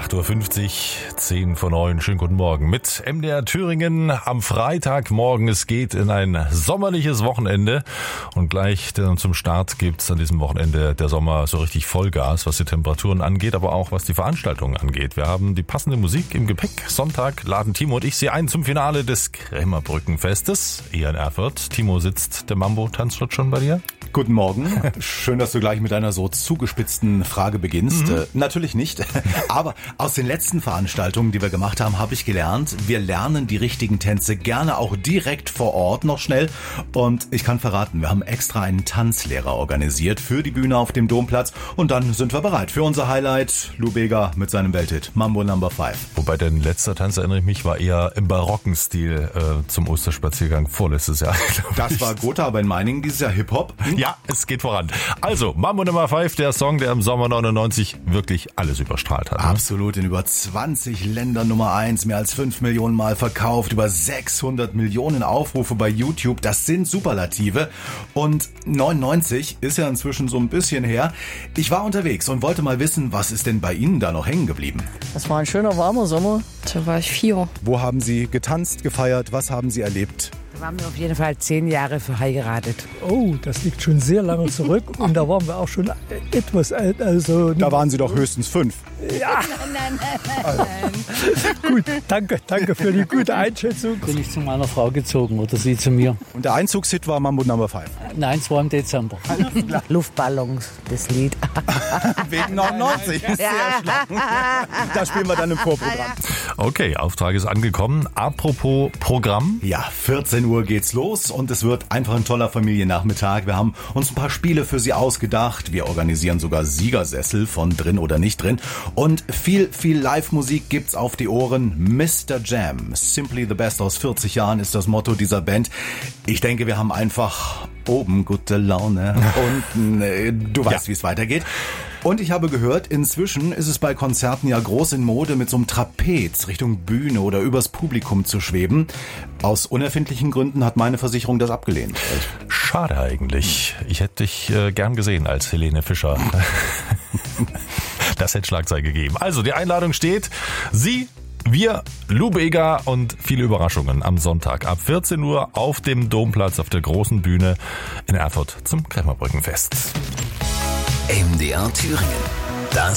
8.50 Uhr, 10 vor 9. Schönen guten Morgen mit MDR Thüringen am Freitagmorgen. Es geht in ein sommerliches Wochenende und gleich zum Start gibt's an diesem Wochenende der Sommer so richtig Vollgas, was die Temperaturen angeht, aber auch was die Veranstaltungen angeht. Wir haben die passende Musik im Gepäck. Sonntag laden Timo und ich Sie ein zum Finale des Krämerbrückenfestes hier in Erfurt. Timo, sitzt der Mambo-Tanz dort schon bei dir? Guten Morgen. Schön, dass du gleich mit einer so zugespitzten Frage beginnst. Natürlich nicht. Aber aus den letzten Veranstaltungen, die wir gemacht haben, habe ich gelernt, wir lernen die richtigen Tänze gerne auch direkt vor Ort noch schnell. Und ich kann verraten, wir haben extra einen Tanzlehrer organisiert für die Bühne auf dem Domplatz. Und dann sind wir bereit für unser Highlight. Lou Bega mit seinem Welthit Mambo No. 5. Wobei dein letzter Tanz, erinnere ich mich, war eher im barocken Stil zum Osterspaziergang vorletztes Jahr. Das war Gotha, aber in Meiningen dieses Jahr Hip-Hop. Ja, es geht voran. Also, Mambo No. 5, der Song, der im Sommer 99 wirklich alles überstrahlt hat. Ne? Absolut, in über 20 Ländern Nummer 1, mehr als 5 Millionen Mal verkauft, über 600 Millionen Aufrufe bei YouTube, das sind Superlative. Und 99 ist ja inzwischen so ein bisschen her. Ich war unterwegs und wollte mal wissen, was ist denn bei Ihnen da noch hängen geblieben? Das war ein schöner, warmer Sommer. Da war ich 4. Wo haben Sie getanzt, gefeiert, was haben Sie erlebt? Da waren wir auf jeden Fall 10 Jahre verheiratet. Oh, das liegt schon sehr lange zurück und da waren wir auch schon etwas alt. Also da waren Sie doch höchstens 5. Ja. Nein. Gut, danke für die gute Einschätzung. Bin ich zu meiner Frau gezogen oder sie zu mir? Und der Einzugshit war Mambo No. 5? Nein, es war im Dezember. Luftballons, das Lied. Wegen 99. Sehr schlau. Das spielen wir dann im Vorprogramm. Okay, Auftrag ist angekommen. Apropos Programm. Ja, 14 Uhr geht's los und es wird einfach ein toller Familiennachmittag. Wir haben uns ein paar Spiele für Sie ausgedacht. Wir organisieren sogar Siegersessel von drin oder nicht drin. Und viel Live-Musik gibt's auf die Ohren. Mr. Jam, Simply the Best aus 40 Jahren ist das Motto dieser Band. Ich denke, wir haben einfach oben gute Laune und du weißt, wie es weitergeht. Und ich habe gehört, inzwischen ist es bei Konzerten ja groß in Mode, mit so einem Trapez Richtung Bühne oder übers Publikum zu schweben. Aus unerfindlichen Gründen hat meine Versicherung das abgelehnt. Schade eigentlich. Ich hätte dich gern gesehen als Helene Fischer. Das hätte Schlagzeile gegeben. Also, die Einladung steht. Sie, wir, Lou Bega und viele Überraschungen am Sonntag ab 14 Uhr auf dem Domplatz auf der großen Bühne in Erfurt zum Krämerbrückenfest. MDR Thüringen.